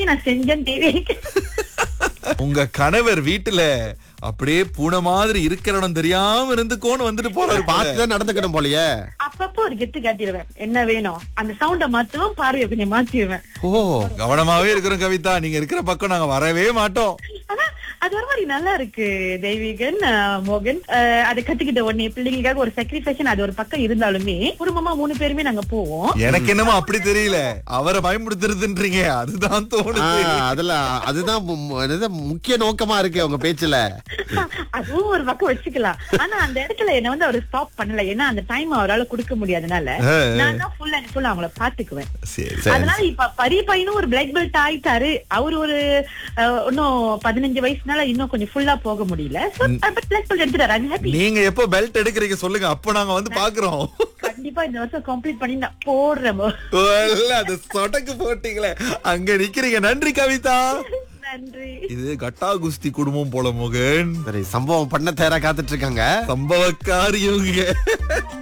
எல்லாத்தையும் நான் செஞ்சேன் தேவி. உங்க கணவர் வீட்டுல அப்படியே பூனை மாதிரி இருக்கிற இடம் தெரியாம இருந்துக்கோன்னு வந்துட்டு போறாரு. பார்த்துதான் நடந்துக்கணும் போலயே. அப்பப்போ ஒரு கெத்து காட்டிடுவேன், என்ன வேணும் அந்த சவுண்ட மாத்துவேன், பார்வையை கொஞ்சம் மாத்திடுவேன். ஓ, கவனமாவே இருக்கிறோம் கவிதா, நீங்க இருக்கிற பக்கம் நாங்க வரவே மாட்டோம். ஆனா அது ஒரு மாதிரி நல்லா இருக்கு தெய்வீகன், மோகன். அதை கத்துக்கிட்ட உடனே பிள்ளைங்களுக்காக ஒரு சாக்ரிஃபைஸ் அது ஒரு பக்கம் இருந்தாலுமே குடும்பமா 3 பேருமே நாங்க போவோம். எனக்கு என்னமோ அப்படி தெரியல, அவரை பயன்படுத்துறதுன்றீங்க, அதுதான் தோணுது. அதுதான் முக்கிய நோக்கமா இருக்கு உங்க பேச்சுல. அதுவும் ஒரு பக்கம் வச்சுக்கலாம். ஆனா அந்த இடத்துல என்ன வந்து அவர் ஸ்டாப் பண்ணல. ஏன்னா அந்த டைம் அவரால் கொடுக்க முடியாதனால நான் தான் ஃபுல் அண்ட் ஃபுல் அவங்கள பாத்துக்குவேன். அதனால இப்ப பெரிய பையனும் ஒரு பிளாக் பெல்ட் ஆயிட்டாரு. அவரு ஒரு இன்னும் 15 வயசுனால இன்னும் கொஞ்சம் ஃபுல்லா போக முடியல. பிளாக் பெல்ட் எடுத்துட்டாரு. நீங்க எப்போ பெல்ட் எடுக்கிறீங்க சொல்லுங்க, அப்ப நாங்க வந்து பாக்குறோம். கண்டிப்பா இந்த வருஷம் கம்ப்ளீட் பண்ணி நான் போடுறேன். அது சொடக்கு போட்டீங்களே, அங்க நிக்கிறீங்க. நன்றி கவிதா. நன்றி. இது கட்டா குஸ்தி குடும்பம் போல மோகன். சம்பவம் பண்ண தயாரா காத்துட்டு இருக்காங்க. சம்பவக்காரி இவங்க.